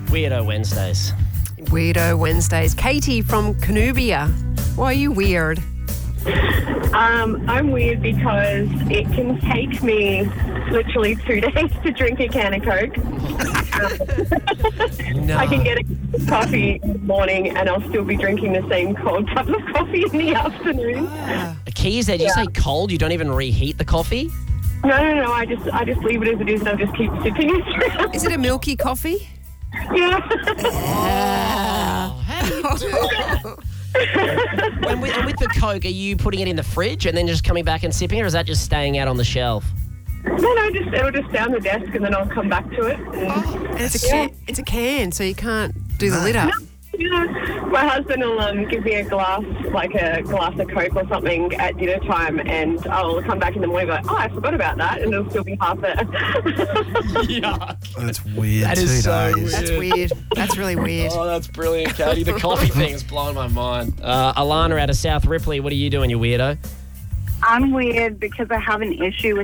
Weirdo Wednesdays. Weirdo Wednesdays. Katie from Canubia. Why are you weird? I'm weird because it can take me literally 2 days to drink a can of Coke. No. I can get a coffee in the morning and I'll still be drinking the same cold cup of coffee in the afternoon. The key is that you say cold, you don't even reheat the coffee? No. I just leave it as it is and I'll just keep sipping it. Is it a milky coffee? Yeah. How do you do that? And with the Coke, are you putting it in the fridge and then just coming back and sipping it, or is that just staying out on the shelf? No, it'll just stay on the desk and then I'll come back to it. And it's a can, so you can't do the lid up. Yeah. My husband will give me a glass of Coke or something at dinner time, and I'll come back in the morning and go, I forgot about that, and it'll still be half there. Yuck. That's weird. That 2 is so days. weird. That's weird. That's really weird. Oh, that's brilliant, Katie. The coffee thing is blowing my mind. Alana out of South Ripley, what are you doing, you weirdo? I'm weird because I have an issue with